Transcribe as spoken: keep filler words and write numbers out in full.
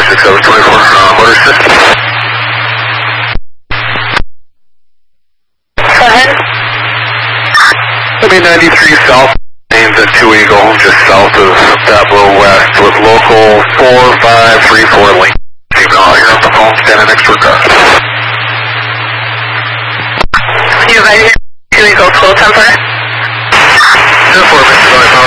six seven twenty-four, uh, motor system. Go ahead. I mean ninety-three south, names at two Eagle, just south of Tableau West with local four five three four link. Female, you're on the phone, standing next to her car. You guys, two Eagle, full temper. ten four, Mister